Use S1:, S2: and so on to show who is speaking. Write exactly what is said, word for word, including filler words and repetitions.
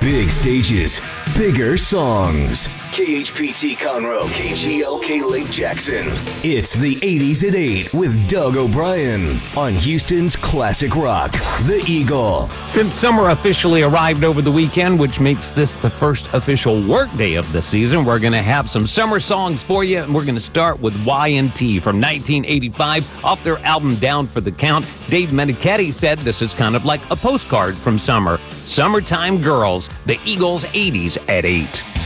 S1: Big stages, bigger songs. K H P T Conroe, K G L K Lake Jackson. It's the eighties at eight with Doug O'Brien on Houston's Classic Rock, The Eagle.
S2: Since summer officially arrived over the weekend, which makes this the first official work day of the season, we're going to have some summer songs for you, and we're going to start with Y and T from nineteen eighty-five off their album Down for the Count. Dave Menichetti said this is kind of like a postcard from summer. Summertime Girls, The Eagles' eighties at eight.